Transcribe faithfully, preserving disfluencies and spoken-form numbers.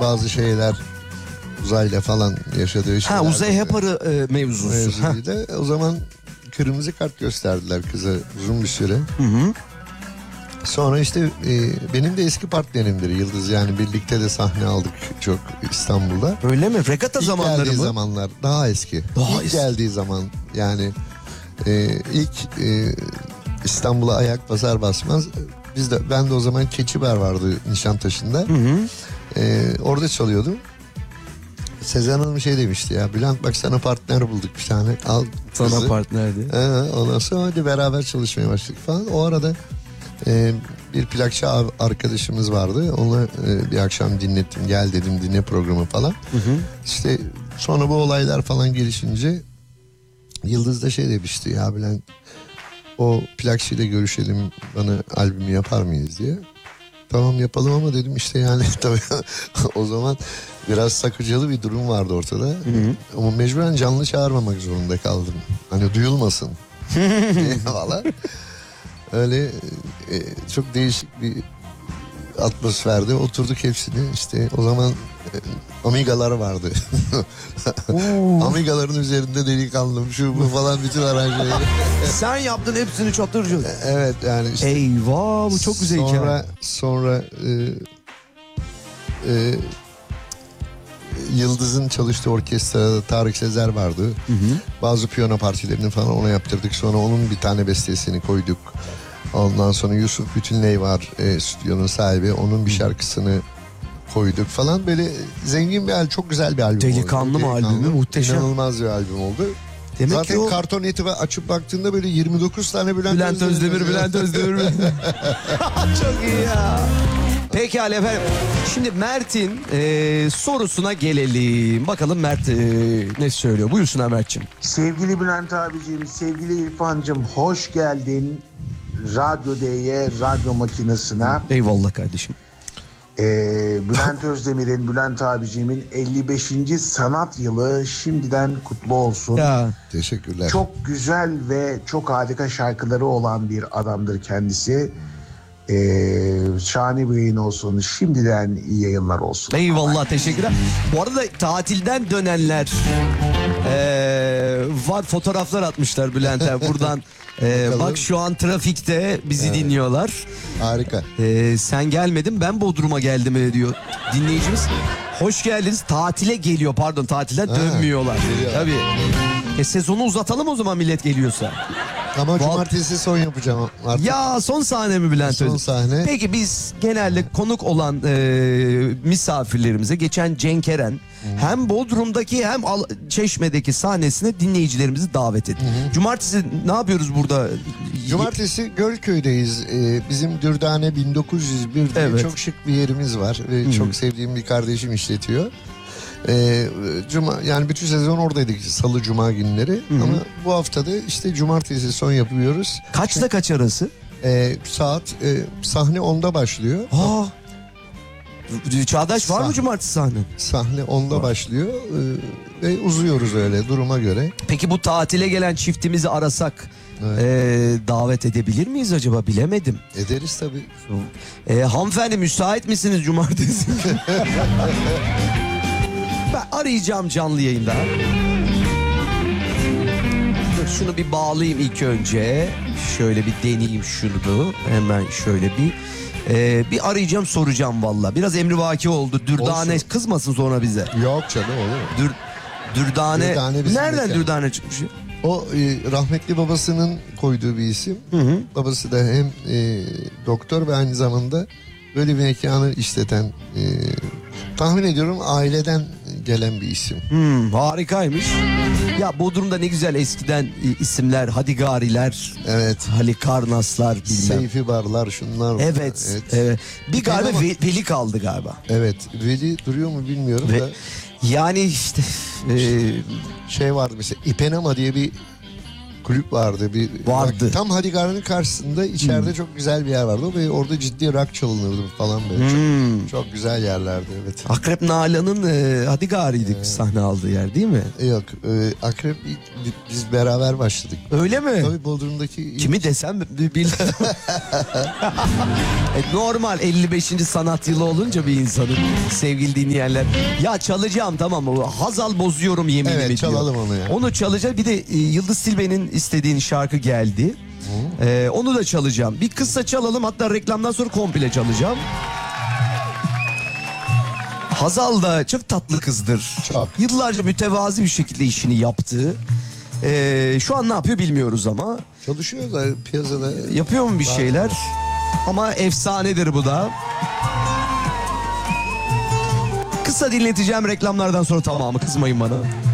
bazı şeyler uzayla falan yaşadığı şeyler. Ha, uzay heparı e, mevzusu. Mevzuydu. O zaman kırmızı kart gösterdiler kıza uzun bir süre. Hı hı. Sonra işte e, benim de eski partnerimdir Yıldız, yani birlikte de sahne aldık çok İstanbul'da. Öyle mi? Regata İlk zamanları geldiği mı? zamanlar daha eski. Daha ilk eski. geldiği zaman yani e, ilk e, İstanbul'a ayak basar basmaz biz de, ben de o zaman Keçiber vardı Nişantaşı'nda. Hı hı. E, orada çalıyordum. Sezen Hanım şey demişti ya, Bülent bak sana partner bulduk bir tane, al kızı. Sana partnerdi. Ee, ondan sonra hadi beraber çalışmaya başladık falan. O arada e, bir plakçı abi, arkadaşımız vardı. Ona e, bir akşam dinlettim, gel dedim dinle programı falan. Hı hı. İşte sonra bu olaylar falan gelişince Yıldız da şey demişti ya, Bülent o plakçıyla görüşelim, bana albümü yapar mıyız diye. Tamam yapalım ama dedim işte yani tabii o zaman biraz sakıncalı bir durum vardı ortada. Hı hı. Ama mecburen canlı çağırmamak zorunda kaldım. Hani duyulmasın. Falan. Öyle e, çok değişik bir atmosferde oturduk hepsini. İşte o zaman e, Amigalar vardı. Amigaların üzerinde delikanlım şu bu falan bütün aranjeleri. Sen yaptın hepsini çatır çatır. Evet yani işte. Eyvah, bu çok güzel hikaye. Sonra, sonra e, e, Yıldız'ın çalıştığı orkestrada Tarık Sezer vardı. Hı hı. Bazı piyano partilerini falan ona yaptırdık. Sonra onun bir tane bestesini koyduk. Ondan sonra Yusuf Bütünley var, e, stüdyonun sahibi. Onun bir şarkısını koyduk falan. Böyle zengin bir albüm, çok güzel bir albüm Delikanlı oldu. mı albümü? Muhteşem. İnanılmaz bir albüm oldu. Demek Zaten ki o... karton eti açıp baktığında böyle yirmi dokuz tane Bülent, Bülent Özdemir, Özdemir. Bülent Özdemir. Çok iyi ya. Pekala efendim. Şimdi Mert'in e, sorusuna gelelim. Bakalım Mert e, ne söylüyor? Buyursun Mert'ciğim. Sevgili Bülent abiciğim, sevgili İrfan'cığım, hoş geldin Radyo D'ye, radyo makinesine. Eyvallah kardeşim. Ee, Bülent Özdemir'in, Bülent abiciğimin elli beşinci sanat yılı şimdiden kutlu olsun. Ya. Teşekkürler. Çok güzel ve çok harika şarkıları olan bir adamdır kendisi. Ee, şahane bir yayın olsun. Şimdiden iyi yayınlar olsun. Eyvallah, teşekkürler. Bu arada tatilden dönenler ee, var, fotoğraflar atmışlar Bülent'e. Buradan ee, bak şu an trafikte bizi evet. dinliyorlar. Harika. Ee, sen gelmedin, ben Bodrum'a geldim e, diyor dinleyicimiz. Hoş geldiniz. Tatile geliyor, pardon tatilden ha, dönmüyorlar. Tabii. E, sezonu uzatalım o zaman millet geliyorsa. Ama cumartesi son yapacağım artık. Ya son sahne mi Bülent Son Özdemir'in? sahne. Peki biz genelde konuk olan e, misafirlerimize geçen Cenk Eren hmm. hem Bodrum'daki hem Çeşme'deki sahnesine dinleyicilerimizi davet etti. Hmm. Cumartesi ne yapıyoruz burada? Cumartesi Gölköy'deyiz. Ee, bizim Dürdane bin dokuz yüz bir diye evet. çok şık bir yerimiz var. Ve hmm. çok sevdiğim bir kardeşim işletiyor. Ee, cuma yani bütün sezon oradaydık salı cuma günleri. Hı-hı. Ama bu haftada işte cumartesi son yapıyoruz. Kaçta kaç arası? Ee, saat e, sahne onda başlıyor. Aa. Çağdaş var Sah- mı cumartesi sahne? Sahne onda başlıyor ee, ve uzuyoruz öyle duruma göre. Peki bu tatile gelen çiftimizi arasak evet. e, davet edebilir miyiz acaba, bilemedim. Ederiz tabii. E, hanımefendi müsait misiniz cumartesi? Ben arayacağım canlı yayında. Dur şunu bir bağlayayım ilk önce. Şöyle bir deneyeyim şunu. Hemen şöyle bir e, bir arayacağım, soracağım valla. Biraz emrivaki oldu. Dürdane olsun. Kızmasın sonra bize. Yok canım, olur mu? Dür, Dürdane. Dürdane nereden mekan. Dürdane çıkmış? O e, rahmetli babasının koyduğu bir isim. Hı hı. Babası da hem e, doktor ve aynı zamanda böyle bir mekanı işleten, e, tahmin ediyorum aileden gelen bir isim. Hmm, harikaymış. Ya Bodrum'da ne güzel eskiden isimler, Hadigariler, evet, Halikarnaslar, bilmem. Seyfi Barlar, şunlar. Evet, evet. evet. Bir galiba ama, Veli kaldı galiba. Evet, Veli duruyor mu bilmiyorum Ve, da. Yani işte e, şey vardı mesela İpenama diye bir kulüp vardı. Bir Vardı. Tam Hadigar'ın karşısında içeride Hmm. çok güzel bir yer vardı. Ve orada ciddi rock çalınırdı falan böyle. Hmm. Çok, çok güzel yerlerdi evet. Akrep Nalan'ın e, Hadigar'ıydı sahne aldığı yer değil mi? Yok e, Akrep ilk- bi- biz beraber başladık. Öyle mi? Tabii Bodrum'daki ilk- Kimi desem bildim. e, normal elli beşinci sanat yılı olunca bir insanın, sevgili dinleyenler. Ya çalacağım tamam mı? Hazal bozuyorum yeminimi Evet, diyor. çalalım onu ya. Onu çalacağız. Bir de e, Yıldız Tilbe'nin istediğin şarkı geldi. E, onu da çalacağım. Bir kısa çalalım, hatta reklamdan sonra komple çalacağım. Hazal da çok tatlı kızdır. Çok. Yıllarca mütevazi bir şekilde işini yaptı. E, şu an ne yapıyor bilmiyoruz ama. Çalışıyor da piyasada. Yapıyor mu bir şeyler? Ama efsanedir bu da. Kısa dinleteceğim reklamlardan sonra, tamamı, kızmayın bana.